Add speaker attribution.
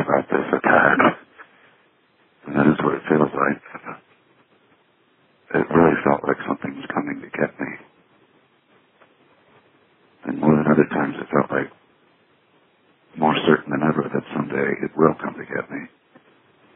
Speaker 1: about this attack. And that is what it feels like. It really felt like something was coming to get me. And more than other times, it felt like more certain than ever that someday it will come to get me.